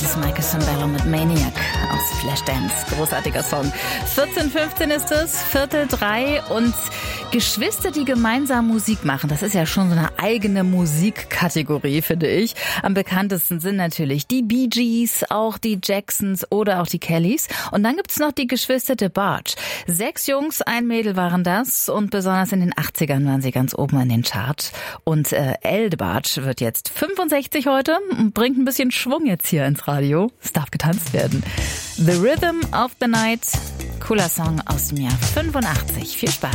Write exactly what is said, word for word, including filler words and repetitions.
ist Michael Sambello mit Maniac aus Flashdance. Großartiger Song. vierzehn fünfzehn ist es, Viertel drei und Geschwister, die gemeinsam Musik machen. Das ist ja schon so eine eigene Musikkategorie, finde ich. Am bekanntesten sind natürlich die Bee Gees, auch die Jacksons oder auch die Kellys. Und dann gibt's noch die Geschwister DeBarge. Sechs Jungs, ein Mädel waren das und besonders in den achtzigern waren sie ganz oben in den Charts. Und äh, Elle DeBarge wird jetzt fünfundsechzig heute und bringt ein bisschen Schwung jetzt hier ins Radio. Es darf getanzt werden. The Rhythm of the Night, cooler Song aus dem Jahr fünfundachtzig. Viel Spaß.